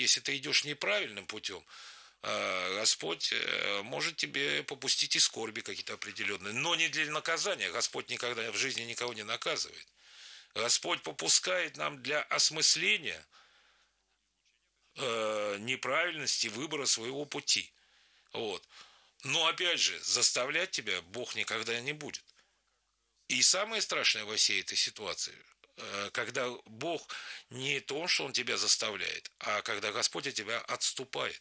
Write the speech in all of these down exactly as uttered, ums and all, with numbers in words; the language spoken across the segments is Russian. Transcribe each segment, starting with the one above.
если ты идешь неправильным путем, Господь может тебе попустить и скорби какие-то определенные, но не для наказания. Господь никогда в жизни никого не наказывает. Господь попускает нам для осмысления неправильности выбора своего пути. Вот. Но опять же, заставлять тебя Бог никогда не будет. И самое страшное во всей этой ситуации, когда Бог не то, что Он тебя заставляет, а когда Господь от тебя отступает.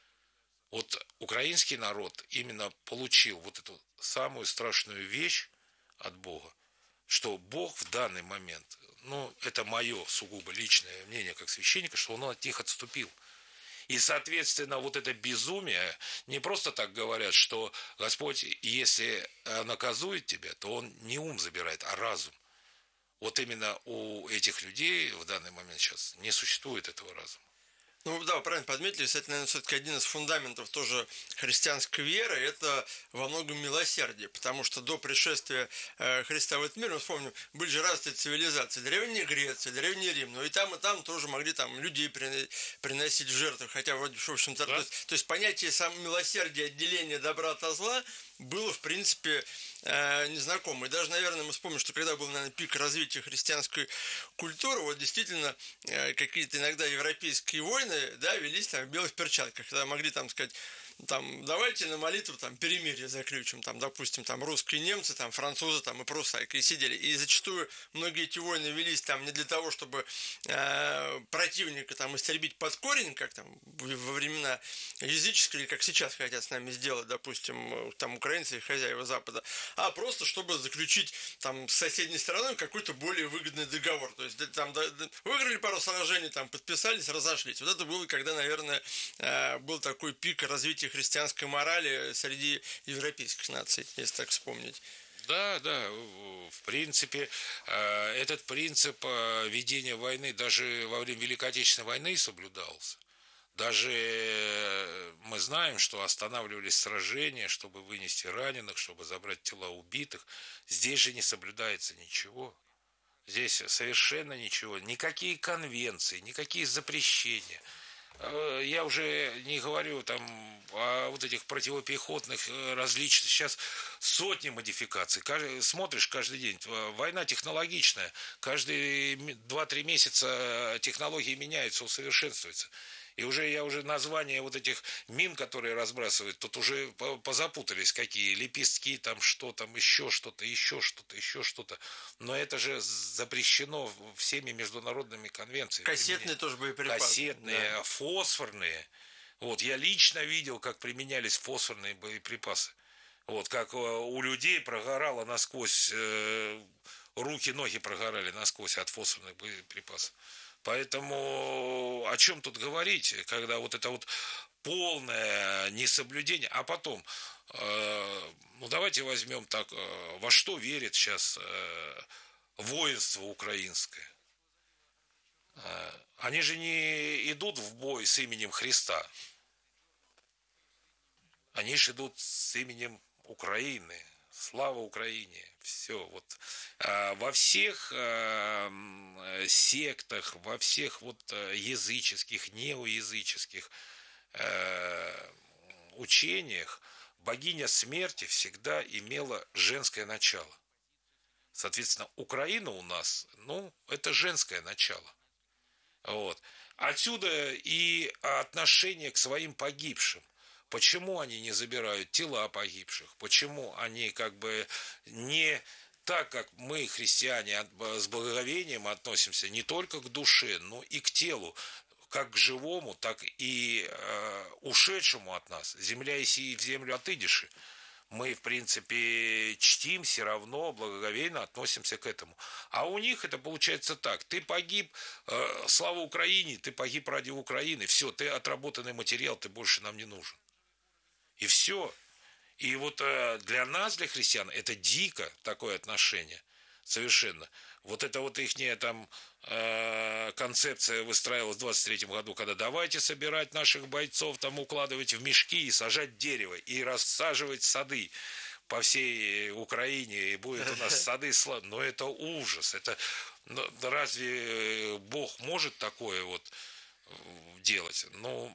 Вот украинский народ именно получил вот эту самую страшную вещь от Бога, что Бог в данный момент, ну, это мое сугубо личное мнение как священника, что Он от них отступил. И, соответственно, вот это безумие, не просто так говорят, что Господь, если наказует тебя, то Он не ум забирает, а разум. Вот именно у этих людей в данный момент сейчас не существует этого разума. Ну да, вы правильно подметили, кстати, наверное, все-таки один из фундаментов тоже христианской веры – это во многом милосердие, потому что до пришествия Христа в этот мир, мы вспомним, были же разные цивилизации, древняя Греция, древний Рим, но и там, и там тоже могли там людей приносить в жертву, хотя вроде, в общем-то, да? то, есть, то есть понятие сам милосердия, отделения добра от зла было, в принципе, незнакомо. И даже, наверное, мы вспомним, что когда был, наверное, пик развития христианской культуры, вот действительно какие-то иногда европейские войны, да, велись там в белых перчатках, когда могли там сказать, там, давайте на молитву там перемирие заключим, там, допустим, там русские, немцы, там, французы, там, и прусаки, и сидели. И зачастую многие эти войны велись там не для того, чтобы э, противника там истребить под корень, как там во времена языческие, или как сейчас хотят с нами сделать, допустим, там украинцы и хозяева Запада, а просто чтобы заключить там с соседней стороной какой-то более выгодный договор. То есть там да, выиграли пару сражений, там подписались, разошлись. Вот это было, когда, наверное, э, был такой пик развития христианской морали среди европейских наций, если так вспомнить. Да, да, в принципе, этот принцип ведения войны даже во время Великой Отечественной войны соблюдался. Даже мы знаем, что останавливались сражения, чтобы вынести раненых, чтобы забрать тела убитых. Здесь же не соблюдается ничего. Здесь совершенно ничего. Никакие конвенции, никакие запрещения. Я уже не говорю там о вот этих противопехотных различных, сейчас сотни модификаций. Каждый, смотришь каждый день, война технологичная, каждые два-три месяца технологии меняются, усовершенствуются. И уже я уже названия вот этих мин, которые разбрасывают, тут уже позапутались, какие лепестки, там что там, еще что-то, еще что-то, еще что-то. Но это же запрещено всеми международными конвенциями. Кассетные тоже боеприпасы. Кассетные, да. Фосфорные. Вот, я лично видел, как применялись фосфорные боеприпасы. Вот, как у людей прогорало насквозь, э, руки, ноги прогорали насквозь от фосфорных боеприпасов. Поэтому о чем тут говорить, когда вот это вот полное несоблюдение, а потом, э, ну давайте возьмем так, э, во что верит сейчас э, воинство украинское. Э, они же не идут в бой с именем Христа. Они же идут с именем Украины. Слава Украине! Все. Вот. А во всех э, сектах, во всех вот языческих, неоязыческих э, учениях богиня смерти всегда имела женское начало. Соответственно, Украина у нас, ну, это женское начало. Вот. Отсюда и отношение к своим погибшим. Почему они не забирают тела погибших? Почему они как бы не так, как мы, христиане, с благоговением относимся не только к душе, но и к телу, как к живому, так и э, ушедшему от нас. Земля иси в землю отыдешь. Мы, в принципе, чтим, все равно благоговейно относимся к этому. А у них это получается так. Ты погиб, э, слава Украине, ты погиб ради Украины. Все, ты отработанный материал, ты больше нам не нужен. И все. И вот для нас, для христиан, это дико такое отношение. Совершенно. Вот это вот ихняя там э, концепция выстраивалась в двадцать третьем году, когда давайте собирать наших бойцов, там укладывать в мешки и сажать дерево, и рассаживать сады по всей Украине, и будет у нас сады славы. Но это ужас. Это, разве Бог может такое вот делать. Но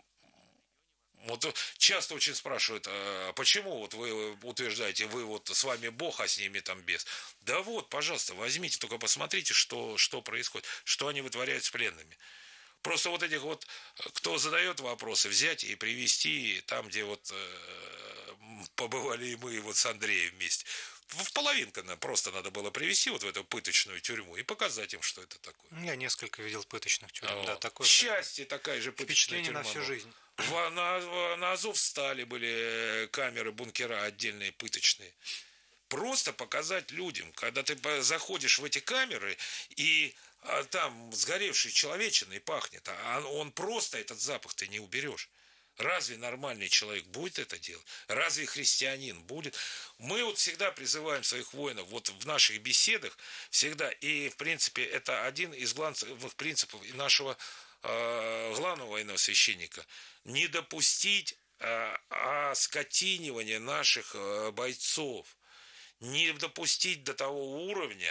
вот часто очень спрашивают, а почему вот вы утверждаете, вы вот с вами Бог, а с ними там бес? Да вот, пожалуйста, возьмите, только посмотрите, что, что происходит, что они вытворяют с пленными. Просто вот этих вот, кто задает вопросы, взять и привести там, где вот э, побывали и мы вот с Андреем вместе. В половинку просто надо было привести вот в эту пыточную тюрьму и показать им, что это такое. Я несколько видел пыточных тюрем, Вот. да, такое. В счастье такая же пыточная Впечатление тюрьма. на всю жизнь. В, на, на Азовстале были камеры, бункера отдельные пыточные. Просто показать людям, когда ты заходишь в эти камеры, и а, там сгоревшей человечиной пахнет, а он просто этот запах ты не уберешь. Разве нормальный человек будет это делать? Разве христианин будет? Мы вот всегда призываем своих воинов, вот в наших беседах всегда, и в принципе это один из главных принципов нашего э, главного военного священника, не допустить э, оскотинивания наших э, бойцов. Не допустить до того уровня,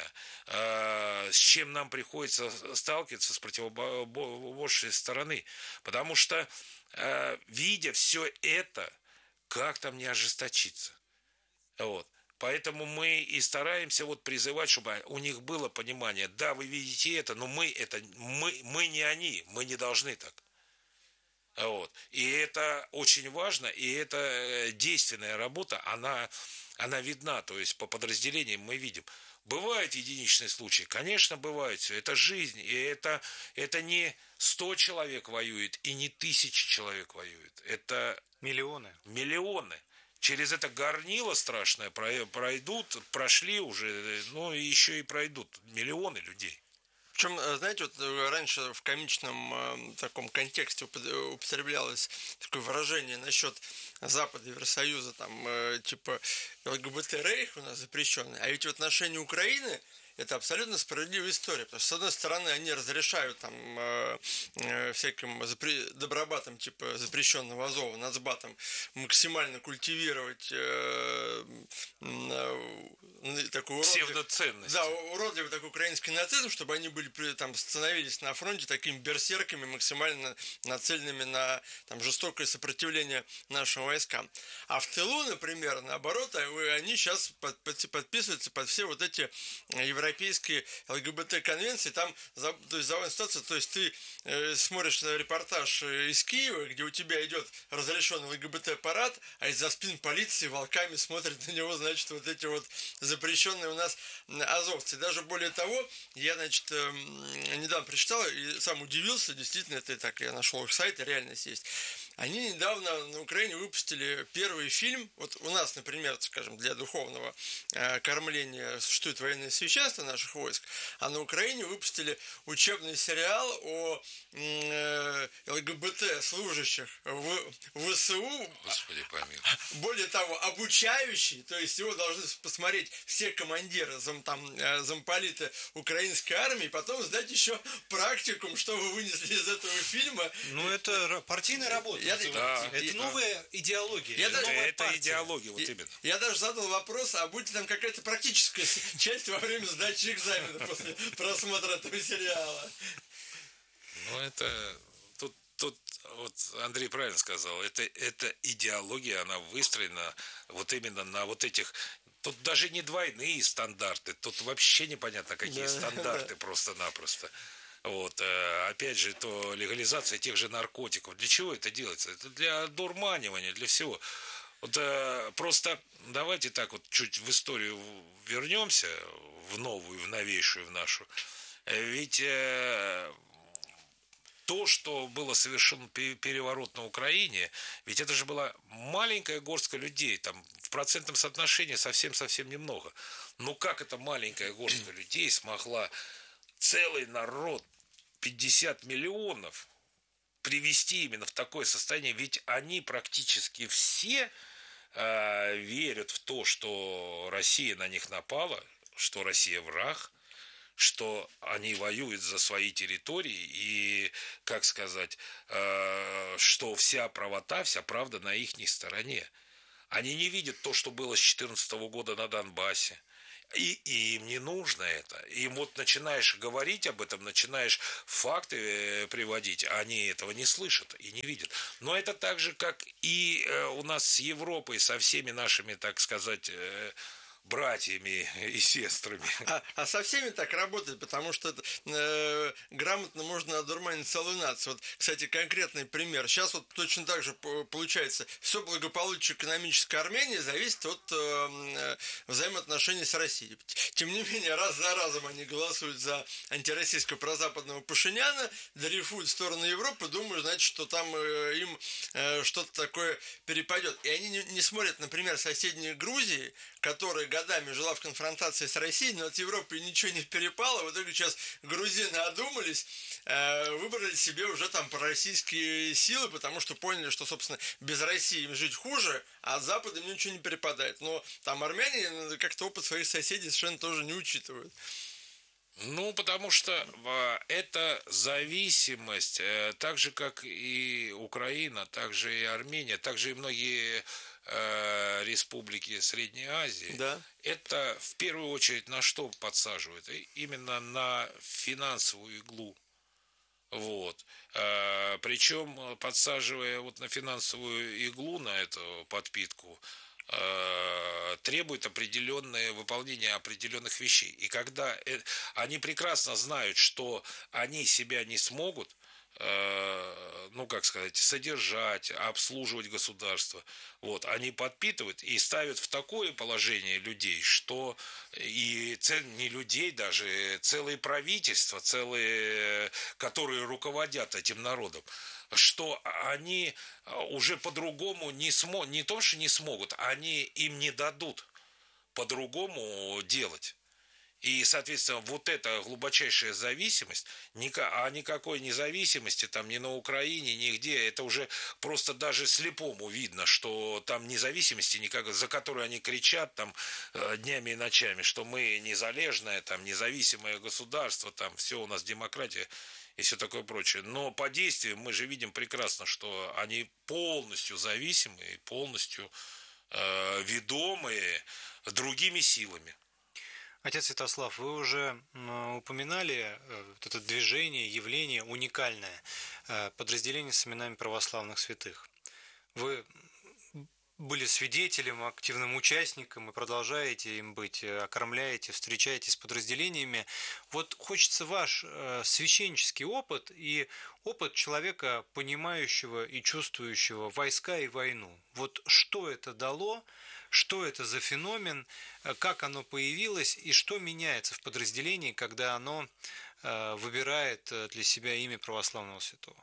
э, с чем нам приходится сталкиваться с противоборствующей стороны. Потому что, э, видя все это, как там не ожесточиться? Вот. Поэтому мы и стараемся вот призывать, чтобы у них было понимание, да, вы видите это, но мы это, мы, мы не они, мы не должны так. Вот. И это очень важно, и это действенная работа, она, она видна, то есть по подразделениям мы видим. Бывают единичные случаи, конечно, бывает все, это жизнь, и это, это не сто человек воюет, и не тысячи человек воюет, это миллионы. Миллионы. Через это горнило страшное пройдут, прошли уже, ну и еще и пройдут миллионы людей. Причем, знаете, вот раньше в комичном э, таком контексте употреблялось такое выражение насчет Запада, Евросоюза, там, э, типа ЛГБТ-рейх у нас запрещенный, а ведь в отношении Украины это абсолютно справедливая история, потому что, с одной стороны, они разрешают там э, э, всяким запре- добробатам, типа запрещенного Азова, нацбатам, максимально культивировать э, э, такую псевдоценность. Да, уродливый такой украинский нацизм, чтобы они были там становились на фронте такими берсерками, максимально нацеленными на там жестокое сопротивление нашим войскам. А в тылу, например, наоборот, они сейчас под, под, подписываются под все вот эти европейские европейские ЛГБТ-конвенции, там, то есть, забавная ситуация, то есть, ты э, смотришь на репортаж из Киева, где у тебя идет разрешенный ЛГБТ-парад, а из-за спин полиции волками смотрят на него, значит, вот эти вот запрещенные у нас азовцы. Даже более того, я, значит, э, недавно прочитал и сам удивился, действительно, это так, я нашел их сайт, реальность есть. Они недавно на Украине выпустили первый фильм, вот у нас, например, скажем, для духовного э, кормления существует военное священство наших войск, а на Украине выпустили учебный сериал о э, ЛГБТ-служащих в ВСУ. Господи помилуй. Более того, обучающий, то есть его должны посмотреть все командиры, зам, там, э, замполиты украинской армии, и потом сдать еще практикум, что вы вынесли из этого фильма. Ну, это партийная работа. Я, да, это да. новая идеология. Я это даже, новая это партия. идеология, вот я, именно. Я даже задал вопрос, а будет там какая-то практическая часть во время сдачи экзамена после просмотра этого сериала. Ну, это... Тут, тут вот Андрей правильно сказал, это, это идеология, она выстроена вот именно на вот этих... Тут даже не двойные стандарты, тут вообще непонятно, какие да, стандарты да. просто-напросто. Вот, опять же, то легализация тех же наркотиков. Для чего это делается? Это для одурманивания, для всего. Вот, просто давайте так вот чуть в историю вернемся, в новую, в новейшую, в нашу. Ведь то, что было совершен переворот на Украине, ведь это же была маленькая горстка людей, там в процентном соотношении совсем-совсем немного. Но как эта маленькая горстка людей смогла целый народ, пятьдесят миллионов, привести именно в такое состояние, ведь они практически все э, верят в то, что Россия на них напала, что Россия враг, что они воюют за свои территории и, как сказать, э, что вся правота, вся правда на их стороне. Они не видят то, что было с четырнадцатого года на Донбассе. И, и им не нужно это. Им вот начинаешь говорить об этом, начинаешь факты приводить, а они этого не слышат и не видят. Но это так же, как и у нас с Европой, со всеми нашими, так сказать, братьями и сестрами. А, а со всеми так работает, потому что э, грамотно можно одурманить целую нацию. Вот, кстати, конкретный пример. Сейчас вот точно так же получается. Все благополучие экономической Армении зависит от э, взаимоотношений с Россией. Тем не менее, раз за разом они голосуют за антироссийского прозападного Пашиняна, дрейфуют в сторону Европы, думаю, значит, что там э, им э, что-то такое перепадет. И они не, не смотрят, например, соседней Грузии, которая годами жила в конфронтации с Россией, но от Европы ничего не перепало. В итоге сейчас грузины одумались, выбрали себе уже там пророссийские силы, потому что поняли, что, собственно, без России им жить хуже, а от Запада им ничего не перепадает. Но там армяне как-то опыт своих соседей совершенно тоже не учитывают. Ну, потому что эта зависимость, так же, как и Украина, так же и Армения, так же и многие республики Средней Азии, да. Это в первую очередь на что подсаживает? Именно на финансовую иглу. Вот. Причем, подсаживая вот на финансовую иглу, на эту подпитку, требует определенное выполнение определенных вещей. И когда они прекрасно знают, что они себя не смогут, ну, как сказать, содержать, обслуживать государство, вот, они подпитывают и ставят в такое положение людей, что и не людей даже, целые правительства, целые, которые руководят этим народом, что они уже по-другому не смогут, не то, что не смогут, они им не дадут по-другому делать. И, соответственно, вот эта глубочайшая зависимость, а никакой независимости там ни на Украине, нигде, это уже просто даже слепому видно, что там независимости, никак, за которую они кричат там днями и ночами, что мы незалежное, там, независимое государство, там, все у нас демократия и все такое прочее. Но по действиям мы же видим прекрасно, что они полностью зависимы и полностью э, ведомые другими силами. Отец Святослав, вы уже упоминали вот это движение, явление уникальное, подразделение с именами православных святых. Вы были свидетелем, активным участником и продолжаете им быть, окормляете, встречаетесь с подразделениями. Вот хочется ваш священнический опыт и опыт человека, понимающего и чувствующего войска и войну. Вот что это дало? Что это за феномен, как оно появилось и что меняется в подразделении, когда оно выбирает для себя имя православного святого?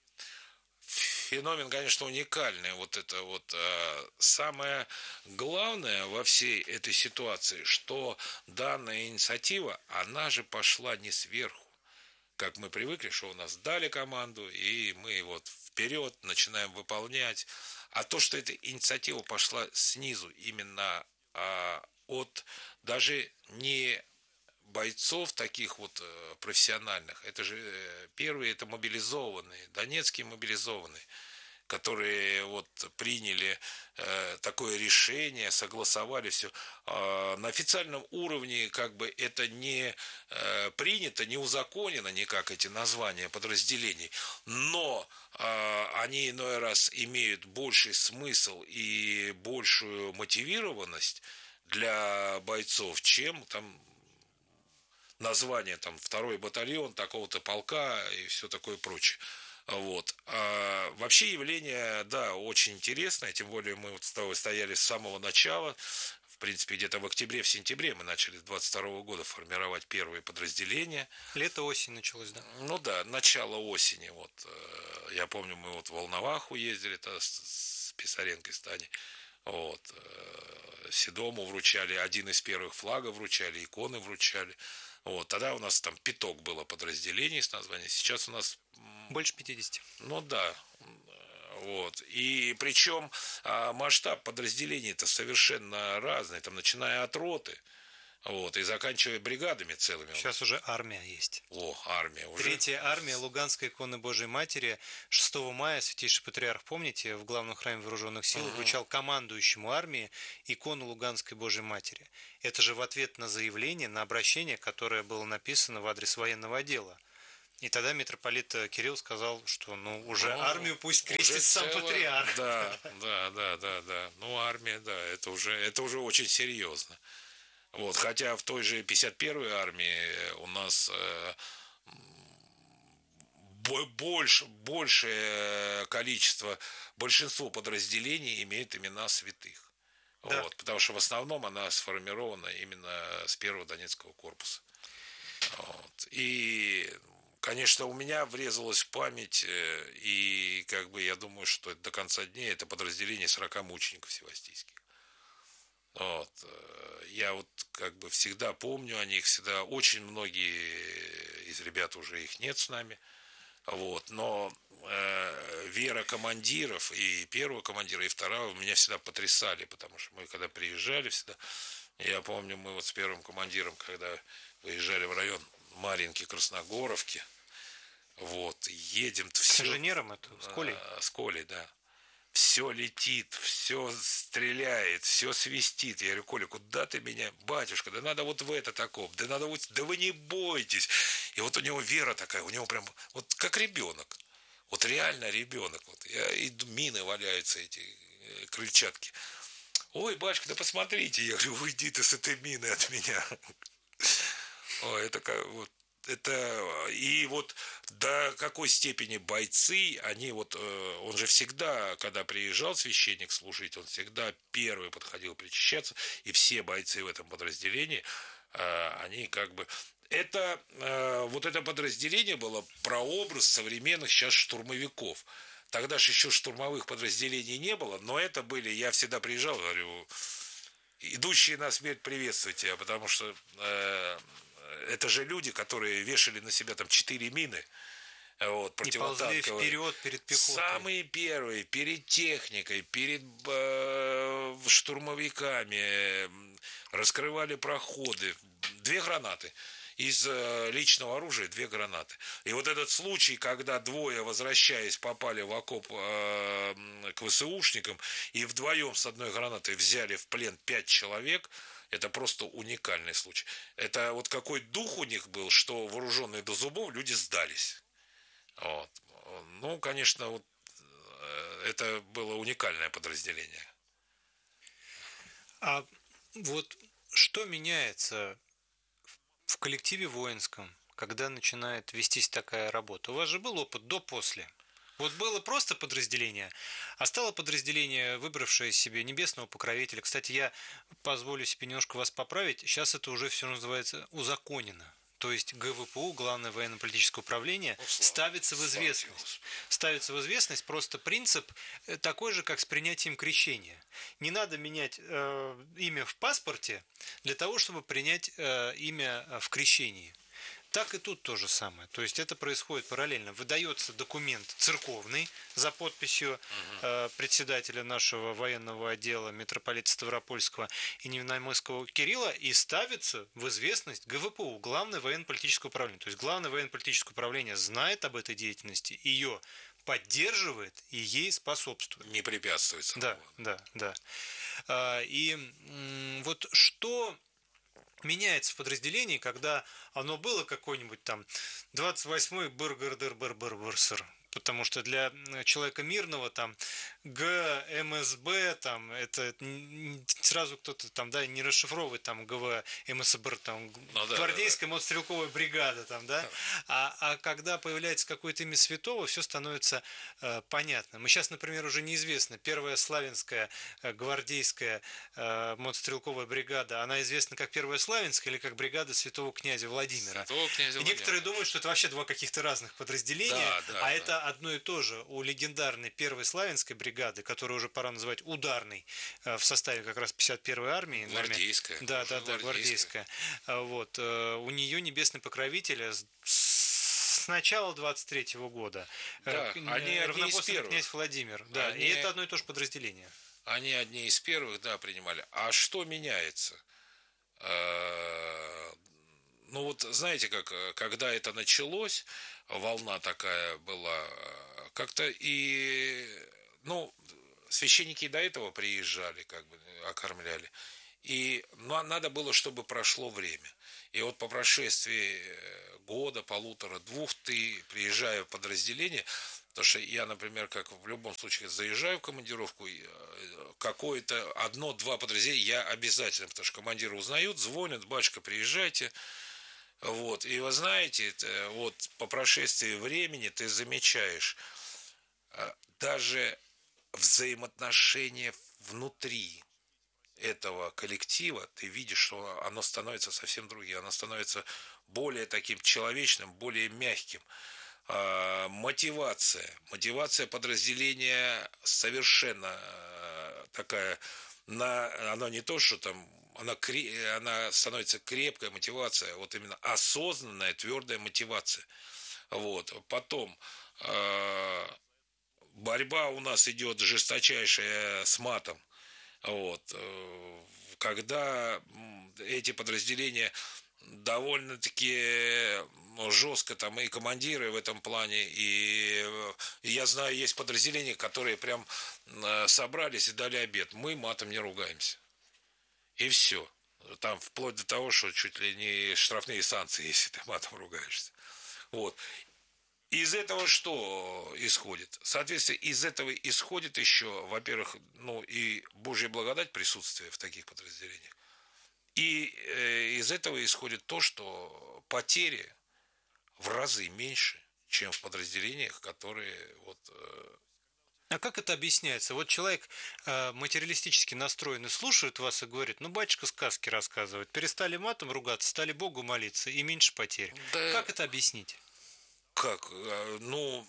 Феномен, конечно, уникальный. Вот это вот самое главное во всей этой ситуации, что данная инициатива, она же пошла не сверху. Как мы привыкли, что у нас дали команду, и мы вот вперед начинаем выполнять. А то, что эта инициатива пошла снизу, именно а, от даже не бойцов таких вот профессиональных, это же первые, это мобилизованные, донецкие мобилизованные, которые вот приняли э, такое решение, согласовали все. Э, на официальном уровне как бы это не э, принято, не узаконено никак эти названия подразделений, но э, они иной раз имеют больший смысл и большую мотивированность для бойцов, чем там название там второй батальон такого-то полка и все такое прочее. Вот. А вообще явление, да, очень интересное, тем более мы вот с тобой стояли с самого начала, в принципе, где-то в октябре, в сентябре мы начали с двадцать второго года формировать первые подразделения. Лето-осень началось, да? Ну да, начало осени, вот, я помню, мы вот в Волноваху ездили с Писаренко, с Таней, вот, Седому вручали, один из первых флагов вручали, иконы вручали. Вот, тогда у нас там пяток было подразделений с названием, сейчас у нас... Больше пятидесяти. Ну да, вот. И причем масштаб подразделений-то совершенно разный, там, начиная от роты, Вот, и заканчивая бригадами целыми. Сейчас уже армия есть. О, армия уже. Третья армия Луганской иконы Божией Матери. шестого мая Святейший Патриарх, помните, в главном храме Вооруженных сил uh-huh. вручал командующему армии икону Луганской Божией Матери. Это же в ответ на заявление, на обращение, которое было написано в адрес военного отдела. И тогда митрополит Кирилл сказал, что ну уже ну, армию пусть крестит сам целое, патриарх. Да, да, да, да, да. Ну, армия, да, это уже, это уже очень серьезно. Вот, хотя в той же пятьдесят первой армии у нас э, больше, большее количество, большинство подразделений имеет имена святых. Да. Вот, потому что в основном она сформирована именно с первого Донецкого корпуса. Вот. И, конечно, у меня врезалась в память, и как бы я думаю, что до конца дней это подразделение сорока мучеников севастийских. Вот. Я вот как бы всегда помню о них, всегда очень многие из ребят уже их нет с нами. Вот. Но э, вера командиров, и первого командира, и второго меня всегда потрясали, потому что мы когда приезжали всегда, я помню, мы вот с первым командиром, когда выезжали в район Марьинки, Красногоровки, вот, едем... С все, инженером это? С Колей? А, с Колей, да. Все летит, все стреляет, все свистит. Я говорю: Коля, куда ты меня? Батюшка, да надо вот в этот окоп, да надо вот, да вы не бойтесь. И вот у него вера такая, у него прям, вот как ребенок. Вот реально ребенок. Вот. Я иду, мины валяются, эти э, крыльчатки. Ой, батюшка, да посмотрите. Я говорю: уйди ты с этой мины от меня. Ой, это как вот. Это и вот до какой степени бойцы, они вот, он же всегда, когда приезжал священник служить, он всегда первый подходил причащаться, и все бойцы в этом подразделении, они как бы, это, вот это подразделение было прообраз современных сейчас штурмовиков. Тогда же еще штурмовых подразделений не было, но это были, я всегда приезжал, говорю: идущие на смерть приветствуют тебя, потому что это же люди, которые вешали на себя там четыре мины, вот, противотанковые. И ползли вперед перед пехотой. Самые первые, перед техникой, перед э, штурмовиками, раскрывали проходы. Две гранаты. Из э, личного оружия две гранаты. И вот этот случай, когда двое, возвращаясь, попали в окоп э, к ВСУшникам и вдвоем с одной гранатой взяли в плен пять человек, это просто уникальный случай. Это вот какой дух у них был, что вооруженные до зубов люди сдались. Вот. Ну, конечно, вот это было уникальное подразделение. А вот что меняется в коллективе воинском, когда начинает вестись такая работа? У вас же был опыт до-после. Вот было просто подразделение, а стало подразделение, выбравшее себе небесного покровителя. Кстати, я позволю себе немножко вас поправить. Сейчас это уже все называется узаконено. То есть ГВПУ, Главное военно-политическое управление, ставится в известность. Ставится в известность просто принцип такой же, как с принятием крещения. Не надо менять э, имя в паспорте для того, чтобы принять э, имя в крещении. Так и тут то же самое. То есть это происходит параллельно. Выдается документ церковный за подписью э, председателя нашего военного отдела митрополита Ставропольского и Невиномысского Кирилла и ставится в известность ГВПУ, Главное военно-политическое управление. То есть Главное военно-политическое управление знает об этой деятельности, ее поддерживает и ей способствует. Не препятствует. Да, да, да. А, и м, вот что меняется в подразделении, когда оно было какой-нибудь там двадцать восьмой БРГРДР-БРБРСР, потому что для человека мирного там Г, МСБ, там это сразу кто-то там, да, не расшифровывает там ГВ, МСБР, там ну, да, гвардейская да, да. мотострелковая бригада, там, да, а, а когда появляется какое-то имя святого, все становится э, понятно. Мы сейчас, например, уже неизвестно, первая славянская э, гвардейская э, мотострелковая бригада, она известна как первая славянская или как бригада святого князя Владимира. Святого князя и некоторые Владимира. Думают, что это вообще два каких-то разных подразделения, да, да, а да. это одно и то же. У легендарной первой славянской бригады, которую уже пора называть ударной, в составе как раз пятьдесят первой армии. Гвардейская. Нами, да, да, да, гвардейская. Вот. У нее небесный покровитель с начала двадцать третьего года. Да, они равнопостный князь Владимир. Да, они, и это одно и то же подразделение. Они одни из первых, да, принимали. А что меняется? Ну вот знаете, как когда это началось, волна такая была, как-то и, ну, священники и до этого приезжали, как бы окормляли. И ну, надо было, чтобы прошло время. И вот по прошествии года, полутора, двух, ты, приезжая в подразделение, потому что я, например, как в любом случае заезжаю в командировку, какое-то одно-два подразделения я обязательно, потому что командиры узнают, звонят: батюшка, приезжайте. Вот. И вы знаете, вот по прошествии времени ты замечаешь даже взаимоотношения внутри этого коллектива, ты видишь, что оно становится совсем другим, оно становится более таким человечным, более мягким. А, мотивация, мотивация подразделения совершенно такая, на, она не то, что там, она, она становится крепкая мотивация, вот именно осознанная, твердая мотивация. Вот. Потом борьба у нас идет жесточайшая с матом. Вот. Когда эти подразделения довольно-таки жестко там и командиры в этом плане, и я знаю, есть подразделения, которые прям собрались и дали обед: мы матом не ругаемся. И все. Там вплоть до того, что чуть ли не штрафные санкции, если ты матом ругаешься. Вот. Из этого что исходит? Соответственно, из этого исходит еще, во-первых, ну и Божья благодать, присутствие в таких подразделениях. И э, из этого исходит то, что потери в разы меньше, чем в подразделениях, которые вот... Э... А как это объясняется? Вот человек э, материалистически настроенный слушает вас и говорит: ну, батюшка сказки рассказывает, перестали матом ругаться, стали Богу молиться, и меньше потерь. Да... Как это объяснить? Как? Ну...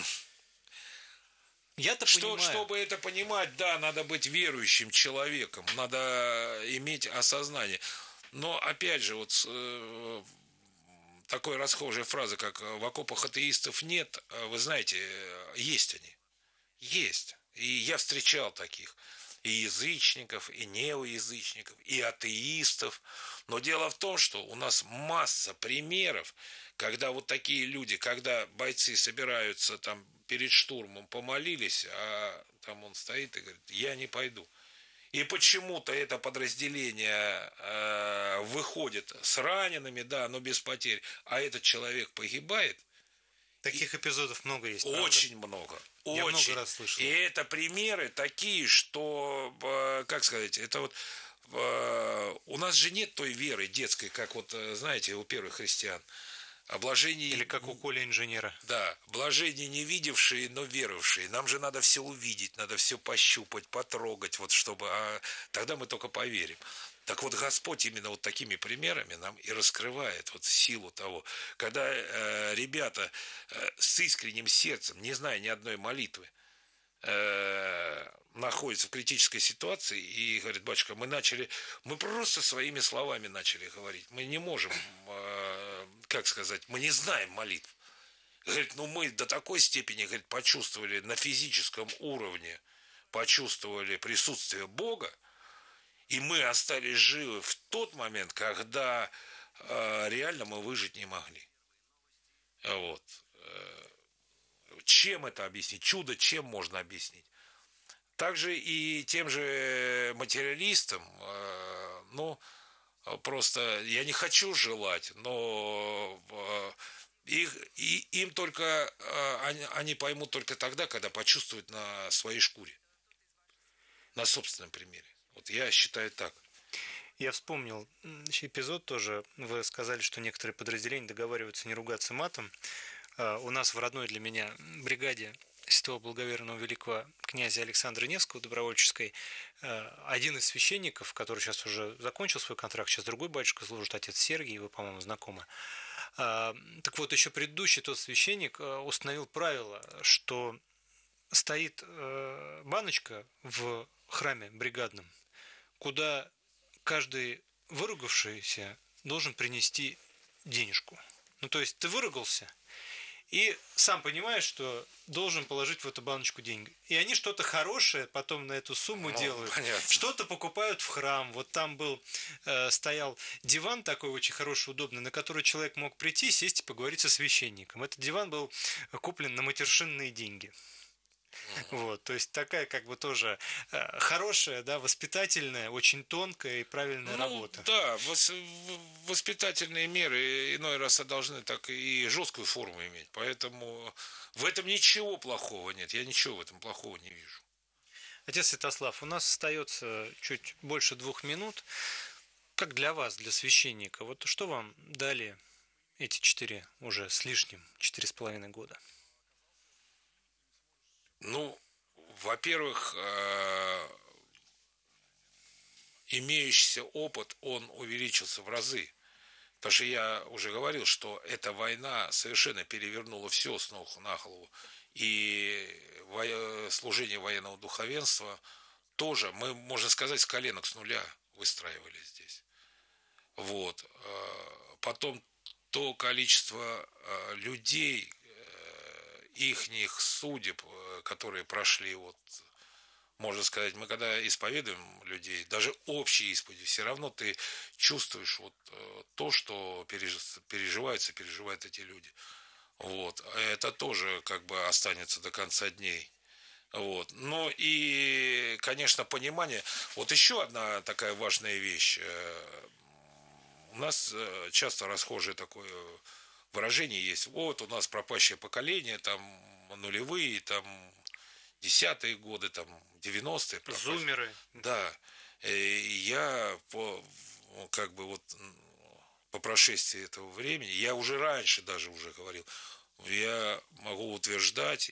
Я-то что, понимаю. Чтобы это понимать, да, надо быть верующим человеком, надо иметь осознание. Но, опять же, вот э, такой расхожая фраза, как «в окопах атеистов нет», вы знаете, есть они. Есть. И я встречал таких. И язычников, и неоязычников, и атеистов. Но дело в том, что у нас масса примеров, когда вот такие люди, когда бойцы собираются там перед штурмом, помолились, а там он стоит и говорит: я не пойду. И почему-то это подразделение э, выходит с ранеными, да, но без потерь, а этот человек погибает. Таких и эпизодов много есть. Очень правда? много. Я очень. много раз слышал. И это примеры такие, что, э, как сказать, это вот э, у нас же нет той веры детской, как вот, знаете, у первых христиан. А блажение... Или как у Коли инженера. Да, блажение не видевшие, но веровавшие. Нам же надо все увидеть, надо все пощупать, потрогать, вот чтобы... А тогда мы только поверим. Так вот, Господь именно вот такими примерами нам и раскрывает вот силу того. Когда э, ребята э, с искренним сердцем, не зная ни одной молитвы, э, находятся в критической ситуации и говорят: батюшка, мы начали, мы просто своими словами начали говорить. Мы не можем, э, как сказать, мы не знаем молитв. Говорит, ну мы до такой степени, говорит, почувствовали на физическом уровне, почувствовали присутствие Бога, и мы остались живы в тот момент, когда э, реально мы выжить не могли. Вот. Чем это объяснить? Чудо чем можно объяснить? Также и тем же материалистам, э, ну, просто я не хочу желать, но э, их, и, им только, э, они, они поймут только тогда, когда почувствуют на своей шкуре, на собственном примере. Вот я считаю так. Я вспомнил эпизод тоже. Вы сказали, что некоторые подразделения договариваются не ругаться матом. У нас в родной для меня бригаде святого благоверного великого князя Александра Невского добровольческой один из священников, который сейчас уже закончил свой контракт, сейчас другой батюшка служит, отец Сергий, вы, по-моему, знакомы. Так вот, еще предыдущий тот священник установил правило, что стоит баночка в храме бригадном, куда каждый выругавшийся должен принести денежку. Ну, то есть ты выругался, и сам понимаешь, что должен положить в эту баночку деньги. И они что-то хорошее потом на эту сумму ну, делают. Понятно. Что-то покупают в храм. Вот там был, э, стоял диван такой очень хороший, удобный, на который человек мог прийти, сесть и поговорить со священником. Этот диван был куплен на матершинные деньги. Вот, то есть такая как бы тоже э, хорошая, да, воспитательная, очень тонкая и правильная ну, работа. Да, воспитательные меры иной раз должны так и жесткую форму иметь, поэтому в этом ничего плохого нет, я ничего в этом плохого не вижу. Отец Святослав, у нас остается чуть больше двух минут. Как для вас, для священника, вот что вам дали эти четыре уже с лишним, четыре с половиной года? Ну, во-первых, имеющийся опыт, он увеличился в разы. Потому что я уже говорил, что эта война совершенно перевернула все с ног на голову. И служение военного духовенства тоже, мы, можно сказать, с коленок с нуля выстраивали здесь. Вот. Потом то количество людей, ихних судеб, которые прошли, вот, можно сказать, мы когда исповедуем людей, даже общие исповеди, все равно ты чувствуешь вот то, что переживаются, переживают эти люди. Вот. Это тоже как бы останется до конца дней. Вот. Ну и, конечно, понимание. Вот еще одна такая важная вещь. У нас часто расхожее такое выражение есть. Вот у нас пропащее поколение, там нулевые, там десятые годы, там девяностые. Пропащие. Зумеры. Да. И я по, как бы вот по прошествии этого времени, я уже раньше даже уже говорил, я могу утверждать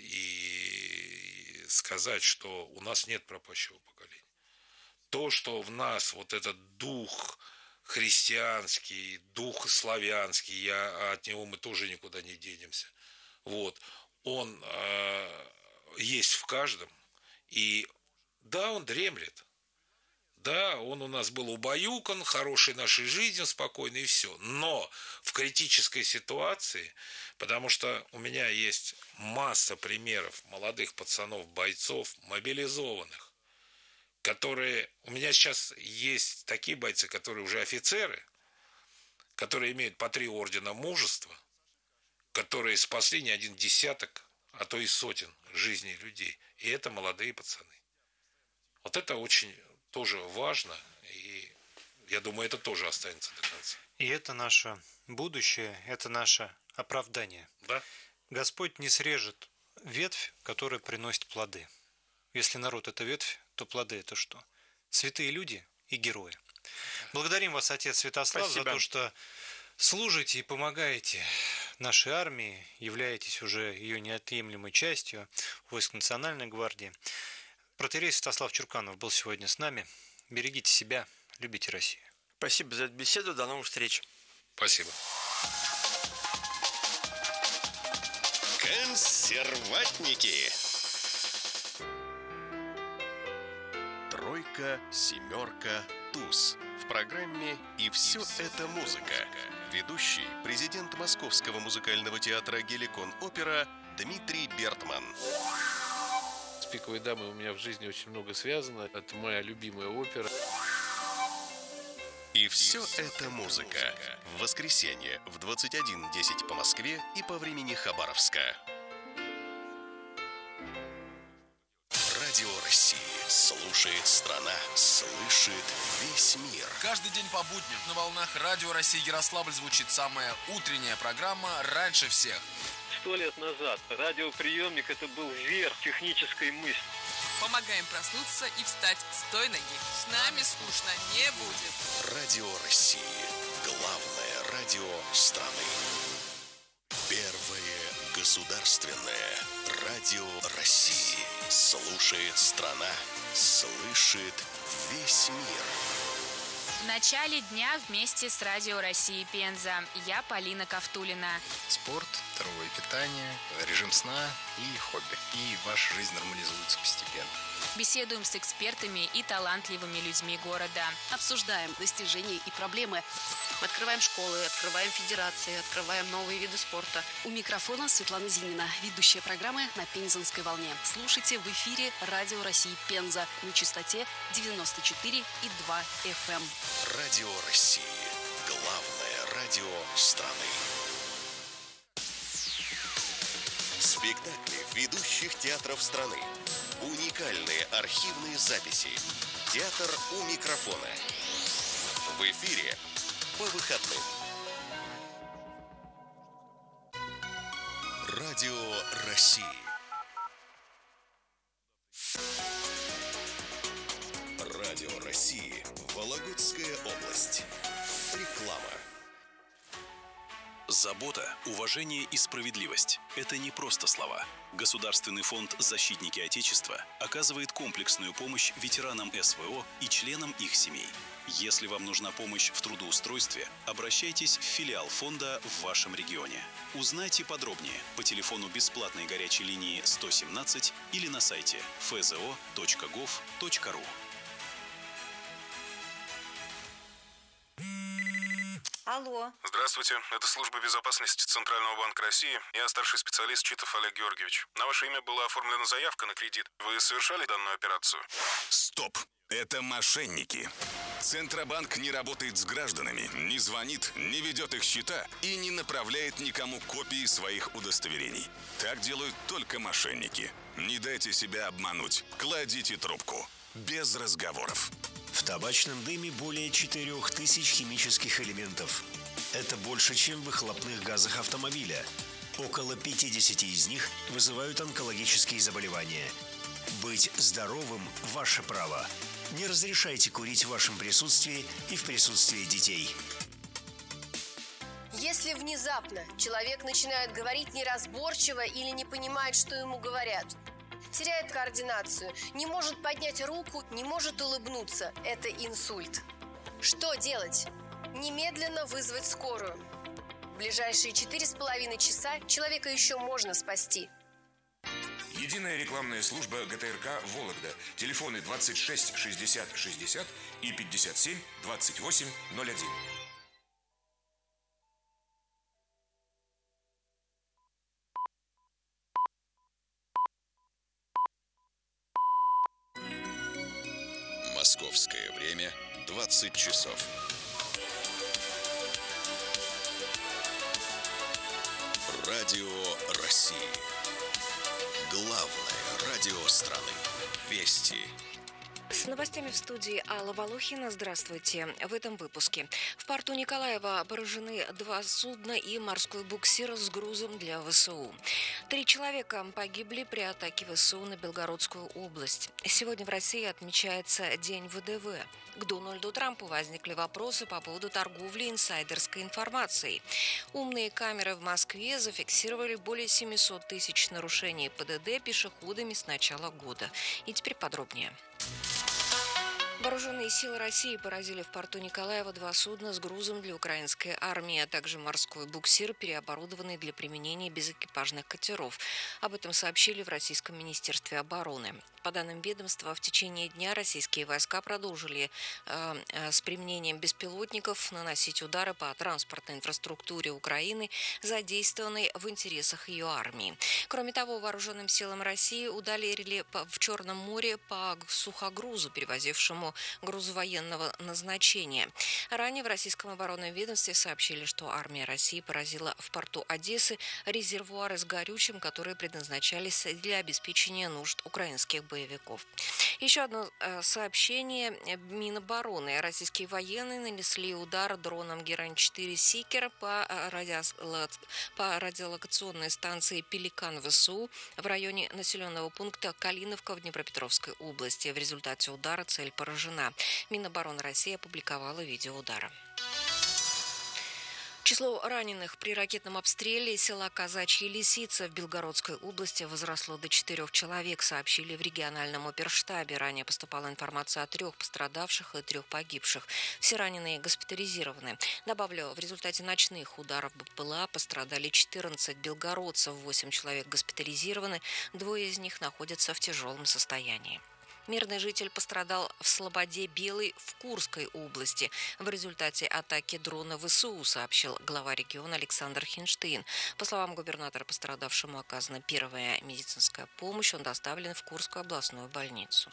и сказать, что у нас нет пропащего поколения. То, что в нас вот этот дух христианский, дух славянский, я, от него мы тоже никуда не денемся. Вот. Он э, есть в каждом. И да, он дремлет. Да, он у нас был убаюкан, хорошей нашей жизнью, спокойный и все. Но в критической ситуации, потому что у меня есть масса примеров молодых пацанов, бойцов, мобилизованных, которые... У меня сейчас есть такие бойцы, которые уже офицеры, которые имеют по три ордена мужества, которые спасли не один десяток, а то и сотен жизней людей. И это молодые пацаны. Вот это очень тоже важно, и я думаю, это тоже останется до конца. И это наше будущее, это наше оправдание. Да. Господь не срежет ветвь, которая приносит плоды. Если народ – это ветвь, то плоды – это что? Святые люди и герои. Благодарим вас, отец Святослав, Спасибо. За то, что служите и помогаете нашей армии, являетесь уже ее неотъемлемой частью войск Национальной гвардии. Протоиерей Святослав Чурканов был сегодня с нами. Берегите себя, любите Россию. Спасибо за эту беседу, до новых встреч. Спасибо. Консерватники. Тройка, семерка, туз. В программе «И все это музыка». Ведущий, президент Московского музыкального театра «Геликон Опера» Дмитрий Бертман. С «Пиковой дамой» у меня в жизни очень много связано. Это моя любимая опера. И все это музыка. В воскресенье в двадцать один десять по Москве и по времени Хабаровска. Радио России. Слушает страна, слышит весь мир. Каждый день по будням на волнах Радио России Ярославль звучит самая утренняя программа «Раньше всех». Сто лет назад радиоприемник – это был верх технической мысли. Помогаем проснуться и встать с той ноги. С нами скучно не будет. Радио России. Главное радио страны. Первое государственное радио России. Слушает страна, слышит весь мир. В начале дня вместе с Радио России Пенза. Я Полина Ковтулина. Спорт, здоровое питание, режим сна и хобби. И ваша жизнь нормализуется постепенно. Беседуем с экспертами и талантливыми людьми города. Обсуждаем достижения и проблемы. Мы открываем школы, открываем федерации, открываем новые виды спорта. У микрофона Светлана Зинина, ведущая программы «На Пензенской волне». Слушайте в эфире Радио России Пенза на частоте девяносто четыре и два эф эм. Радио России. Главное радио страны. Спектакли ведущих театров страны. Уникальные архивные записи. Театр у микрофона. В эфире по выходным. Радио России. Радио России. Вологодская область. Реклама. Забота, уважение и справедливость – это не просто слова. Государственный фонд «Защитники Отечества» оказывает комплексную помощь ветеранам эс вэ о и членам их семей. Если вам нужна помощь в трудоустройстве, обращайтесь в филиал фонда в вашем регионе. Узнайте подробнее по телефону бесплатной горячей линии сто семнадцать или на сайте эф зэ о точка гов точка ру. Алло. Здравствуйте, это служба безопасности Центрального банка России. Я старший специалист Читов Олег Георгиевич. На ваше имя была оформлена заявка на кредит. Вы совершали данную операцию? Стоп! Это мошенники. Центробанк не работает с гражданами, не звонит, не ведет их счета и не направляет никому копии своих удостоверений. Так делают только мошенники. Не дайте себя обмануть. Кладите трубку. Без разговоров. В табачном дыме более четырех тысяч химических элементов. Это больше, чем в выхлопных газах автомобиля. Около пятьдесят из них вызывают онкологические заболевания. Быть здоровым – ваше право. Не разрешайте курить в вашем присутствии и в присутствии детей. Если внезапно человек начинает говорить неразборчиво или не понимает, что ему говорят, теряет координацию, не может поднять руку, не может улыбнуться. Это инсульт. Что делать? Немедленно вызвать скорую. В ближайшие четыре с половиной часа человека еще можно спасти. Единая рекламная служба гэ тэ эр ка «Вологда». Телефоны двадцать шесть шестьдесят шестьдесят и пятьдесят семь двадцать восемь ноль один. Московское время двадцать часов. Радио России. Главное радио страны. Вести. С новостями в студии Алла Волохина. Здравствуйте. В этом выпуске. В порту Николаева поражены два судна и морской буксир с грузом для вэ эс у. Три человека погибли при атаке вэ эс у на Белгородскую область. Сегодня в России отмечается День вэ дэ вэ. К Дональду Трампу возникли вопросы по поводу торговли инсайдерской информацией. Умные камеры в Москве зафиксировали более семьсот тысяч нарушений пэ дэ дэ пешеходами с начала года. И теперь подробнее. Вооруженные силы России поразили в порту Николаева два судна с грузом для украинской армии, а также морской буксир, переоборудованный для применения безэкипажных катеров. Об этом сообщили в Российском министерстве обороны. По данным ведомства, в течение дня российские войска продолжили э, э, с применением беспилотников наносить удары по транспортной инфраструктуре Украины, задействованной в интересах ее армии. Кроме того, вооруженным силам России ударили в Черном море по сухогрузу, перевозившему грузу военного назначения. Ранее в российском оборонном ведомстве сообщили, что армия России поразила в порту Одессы резервуары с горючим, которые предназначались для обеспечения нужд украинских боевиков. Еще одно сообщение. Минобороны. Российские военные нанесли удар дроном Герань четыре Сикер по, радио... по радиолокационной станции Пеликан вэ эс у в районе населенного пункта Калиновка в Днепропетровской области. В результате удара цель поражена. Минобороны России опубликовала видео удара. Число раненых при ракетном обстреле села Казачья Лисица в Белгородской области возросло до четырех человек, сообщили в региональном оперштабе. Ранее поступала информация о трех пострадавших и трех погибших. Все раненые госпитализированы. Добавлю, в результате ночных ударов БПЛА пострадали четырнадцать белгородцев, восемь человек госпитализированы, двое из них находятся в тяжелом состоянии. Мирный житель пострадал в Слободе Белой в Курской области в результате атаки дрона ВСУ, сообщил глава региона Александр Хинштейн. По словам губернатора, пострадавшему оказана первая медицинская помощь. Он доставлен в Курскую областную больницу.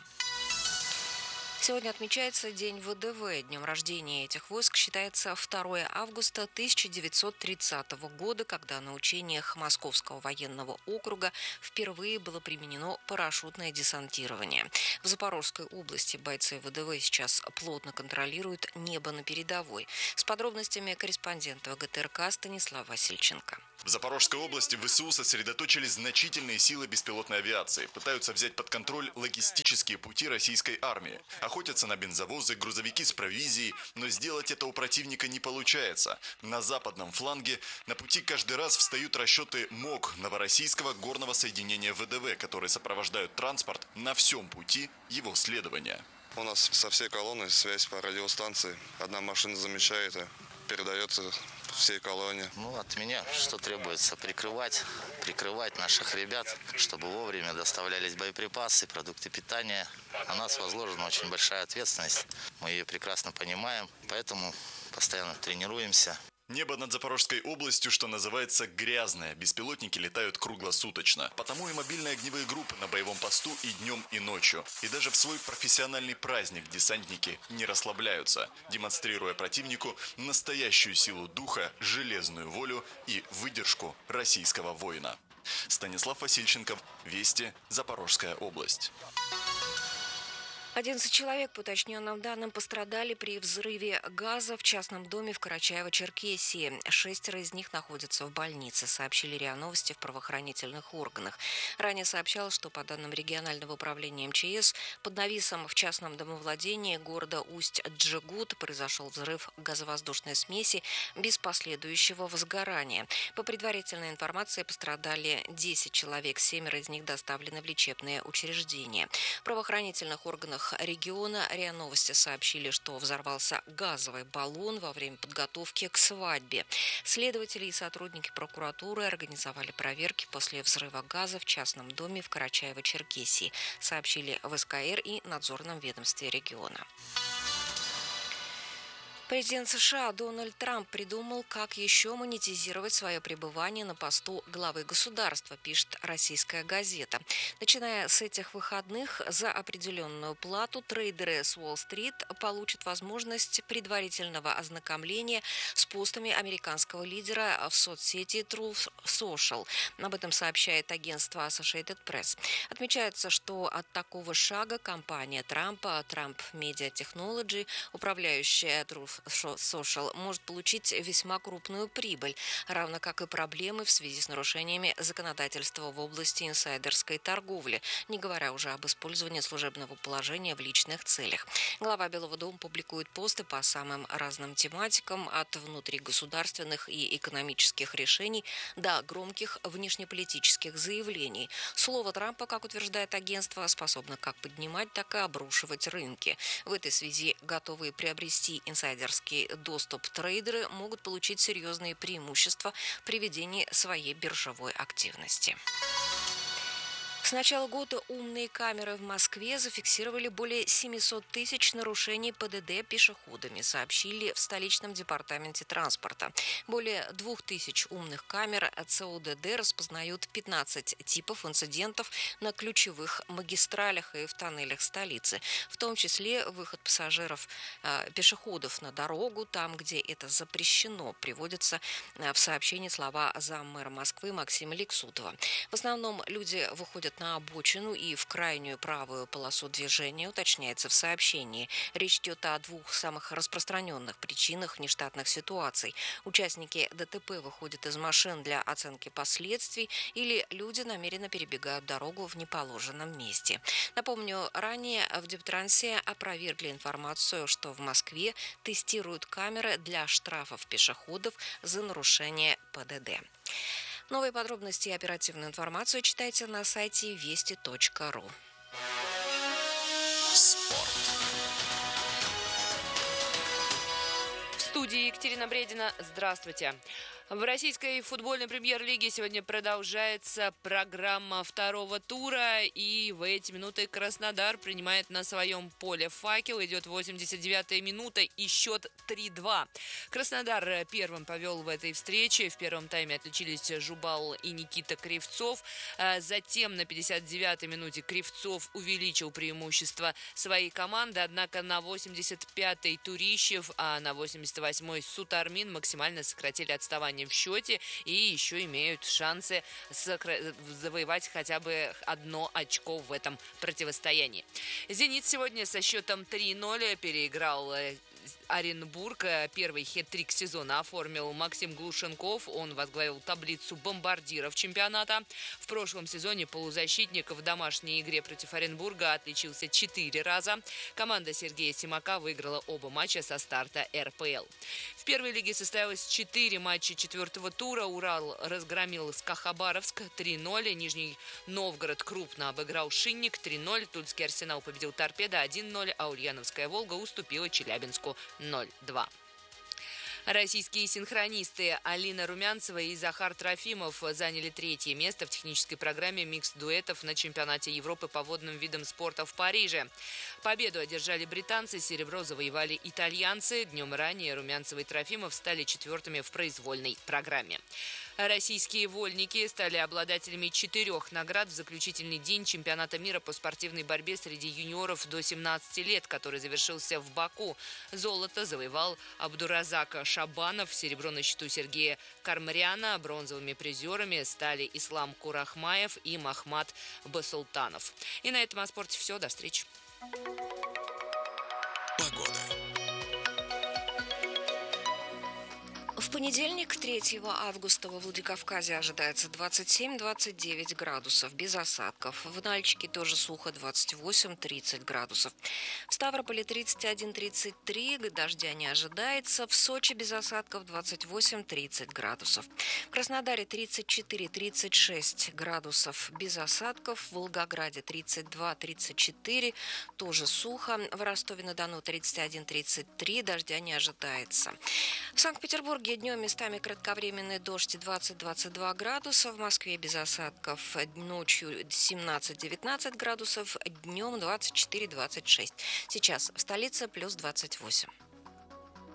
Сегодня отмечается День ВДВ. Днем рождения этих войск считается второе августа тысяча девятьсот тридцатого года, когда на учениях Московского военного округа впервые было применено парашютное десантирование. В Запорожской области бойцы ВДВ сейчас плотно контролируют небо на передовой. С подробностями корреспондент ВГТРК Станислав Васильченко. В Запорожской области ВСУ сосредоточили значительные силы беспилотной авиации, пытаются взять под контроль логистические пути российской армии. Охотятся на бензовозы, грузовики с провизией, но сделать это у противника не получается. На западном фланге на пути каждый раз встают расчеты МОГ Новороссийского горного соединения ВДВ, которые сопровождают транспорт на всем пути его следования. У нас со всей колонной связь по радиостанции. Одна машина замечает и передается всей колонии. Ну, от меня что требуется? Прикрывать, прикрывать наших ребят, чтобы вовремя доставлялись боеприпасы, продукты питания. На нас возложена очень большая ответственность. Мы ее прекрасно понимаем, поэтому постоянно тренируемся. Небо над Запорожской областью, что называется, грязное. Беспилотники летают круглосуточно. Потому и мобильные огневые группы на боевом посту и днем, и ночью. И даже в свой профессиональный праздник десантники не расслабляются, демонстрируя противнику настоящую силу духа, железную волю и выдержку российского воина. Станислав Васильченко, Вести, Запорожская область. одиннадцать человек, по уточненным данным, пострадали при взрыве газа в частном доме в Карачаево-Черкесии. Шестеро из них находятся в больнице, сообщили РИА Новости в правоохранительных органах. Ранее сообщалось, что по данным регионального управления МЧС, под нависом в частном домовладении города Усть-Джегут произошел взрыв газовоздушной смеси без последующего возгорания. По предварительной информации пострадали десять человек, семеро из них доставлены в лечебные учреждения. В правоохранительных органах региона РИА Новости сообщили, что взорвался газовый баллон во время подготовки к свадьбе. Следователи и сотрудники прокуратуры организовали проверки после взрыва газа в частном доме в Карачаево-Черкесии, сообщили в СКР и надзорном ведомстве региона. Президент США Дональд Трамп придумал, как еще монетизировать свое пребывание на посту главы государства, пишет российская газета. Начиная с этих выходных, за определенную плату трейдеры с Уолл-стрит получат возможность предварительного ознакомления с постами американского лидера в соцсети Truth Social. Об этом сообщает агентство Associated Press. Отмечается, что от такого шага компания Трампа, Trump Media Technology, управляющая Truth Social, может получить весьма крупную прибыль, равно как и проблемы в связи с нарушениями законодательства в области инсайдерской торговли, не говоря уже об использовании служебного положения в личных целях. Глава Белого дома публикует посты по самым разным тематикам, от внутригосударственных и экономических решений до громких внешнеполитических заявлений. Слово Трампа, как утверждает агентство, способно как поднимать, так и обрушивать рынки. В этой связи готовые приобрести инсайдерские доступ трейдеры могут получить серьезные преимущества при ведении своей биржевой активности. С начала года умные камеры в Москве зафиксировали более семьсот тысяч нарушений ПДД пешеходами, сообщили в столичном департаменте транспорта. Более двух тысяч умных камер ЦОДД распознают пятнадцать типов инцидентов на ключевых магистралях и в тоннелях столицы, в том числе выход пассажиров, э, пешеходов на дорогу, там, где это запрещено, приводятся в сообщении слова заммэра Москвы Максима Лексутова. В основном люди выходят на обочину и в крайнюю правую полосу движения, уточняется в сообщении. Речь идет о двух самых распространенных причинах нештатных ситуаций. Участники ДТП выходят из машин для оценки последствий или люди намеренно перебегают дорогу в неположенном месте. Напомню, ранее в Дептрансе опровергли информацию, что в Москве тестируют камеры для штрафов пешеходов за нарушение ПДД. Новые подробности и оперативную информацию читайте на сайте вести точка ру. В студии студии Екатерина Бредина. Здравствуйте. В российской футбольной премьер-лиге сегодня продолжается программа второго тура, и в эти минуты Краснодар принимает на своем поле «Факел». Идет восемьдесят девятая минута и счет три-два. Краснодар первым повел в этой встрече. В первом тайме отличились Жубал и Никита Кривцов. Затем на пятьдесят девятой минуте Кривцов увеличил преимущество своей команды, однако на восемьдесят пятой Турищев, а на восемьдесят восьмой Сутармин максимально сократили отставание в счете и еще имеют шансы завоевать хотя бы одно очко в этом противостоянии. «Зенит» сегодня со счетом три-ноль переиграл Оренбург. Первый хет-трик сезона оформил Максим Глушенков. Он возглавил таблицу бомбардиров чемпионата. В прошлом сезоне полузащитник в домашней игре против Оренбурга отличился четыре раза. Команда Сергея Симака выиграла оба матча со старта эр пэ эл. В первой лиге состоялось четыре матча четвертого тура. Урал разгромил СКА Хабаровск три-ноль. Нижний Новгород крупно обыграл Шинник три-ноль. Тульский Арсенал победил Торпедо один-ноль, а Ульяновская Волга уступила Челябинску ноль-два. Российские синхронисты Алина Румянцева и Захар Трофимов заняли третье место в технической программе микс-дуэтов на чемпионате Европы по водным видам спорта в Париже. Победу одержали британцы, серебро завоевали итальянцы. Днем ранее Румянцева и Трофимов стали четвертыми в произвольной программе. Российские вольники стали обладателями четырех наград в заключительный день чемпионата мира по спортивной борьбе среди юниоров до семнадцати лет, который завершился в Баку. Золото завоевал Абдуразак Шабанов, серебро на счету Сергея Кармаряна. Бронзовыми призерами стали Ислам Курахмаев и Махмад Басултанов. И на этом о спорте все. До встречи. Погода. В понедельник, третьего августа, во Владикавказе ожидается двадцать семь - двадцать девять градусов, без осадков. В Нальчике тоже сухо, двадцать восемь - тридцать градусов. В Ставрополе тридцать один - тридцать три, дождя не ожидается. В Сочи без осадков двадцать восемь - тридцать градусов. В Краснодаре тридцать четыре - тридцать шесть градусов, без осадков. В Волгограде тридцать два - тридцать четыре, тоже сухо. В Ростове-на-Дону тридцать один - тридцать три, дождя не ожидается. В Санкт-Петербурге днем местами кратковременный дождь, двадцать - двадцать два градуса. В Москве без осадков, ночью семнадцать - девятнадцать градусов, днем двадцать четыре - двадцать шесть. Сейчас в столице плюс двадцать восемь.